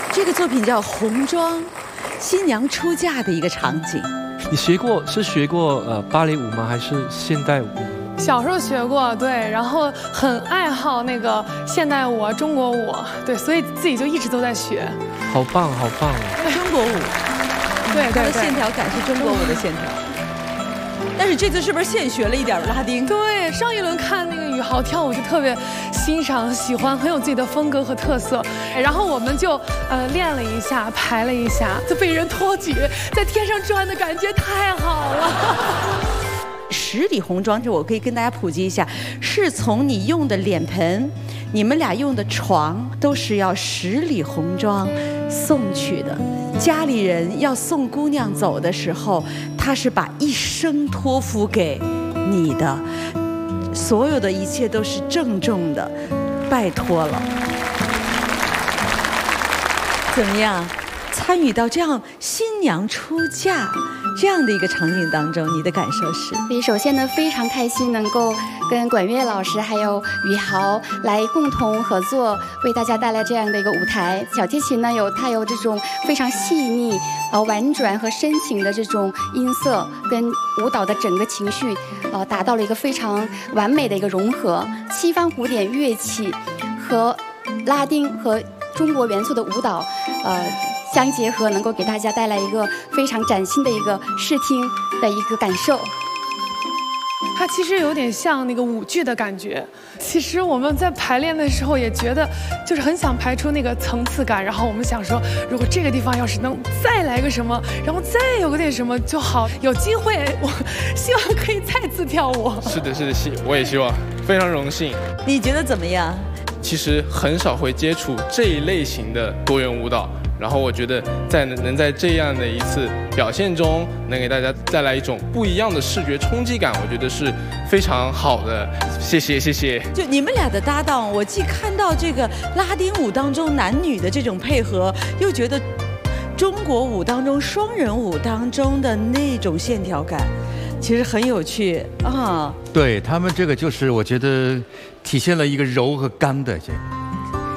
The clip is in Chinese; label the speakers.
Speaker 1: 这个作品叫《红妆》，新娘出嫁的一个场景。
Speaker 2: 你学过芭蕾舞吗？还是现代舞？
Speaker 3: 小时候学过，对，然后很爱好那个现代舞、中国舞，对，所以自己就一直都在学。
Speaker 2: 好棒，好棒！
Speaker 1: 中国舞，
Speaker 3: 对，
Speaker 1: 它的线条感是中国舞的线条。但是这次是不是现学了一点拉丁？
Speaker 3: 对，上一轮看那个宇豪跳舞就特别欣赏、喜欢，很有自己的风格和特色。然后我们就练了一下，排了一下，就被人托举在天上转的感觉太好了。
Speaker 1: 10里红妆，这我可以跟大家普及一下，是从你用的脸盆，你们俩用的床，都是要10里红妆送去的。家里人要送姑娘走的时候，他是把一生托付给你的，所有的一切都是郑重的，拜托了。怎么样？参与到这样新娘出嫁这样的一个场景当中，你的感受是？
Speaker 4: 所以首先呢，非常开心能够跟管乐老师还有宇豪来共同合作，为大家带来这样的一个舞台。小提琴呢，它有这种非常细腻、婉转和深情的这种音色，跟舞蹈的整个情绪，达到了一个非常完美的一个融合。西方古典乐器和拉丁和中国元素的舞蹈，相结合，能够给大家带来一个非常崭新的一个视听的一个感受。
Speaker 3: 它其实有点像那个舞剧的感觉。其实我们在排练的时候也觉得，就是很想排出那个层次感。然后我们想说，如果这个地方要是能再来个什么，然后再有个点什么就好。有机会，我希望可以再次跳舞。
Speaker 5: 是的，我也希望，非常荣幸。
Speaker 1: 你觉得怎么样？
Speaker 5: 其实很少会接触这一类型的多元舞蹈。然后我觉得能在这样的一次表现中，能给大家带来一种不一样的视觉冲击感，我觉得是非常好的。谢谢。
Speaker 1: 就你们俩的搭档，我既看到这个拉丁舞当中男女的这种配合，又觉得中国舞当中双人舞当中的那种线条感，其实很有趣啊。
Speaker 6: 对他们这个就是我觉得体现了一个柔和刚的这个。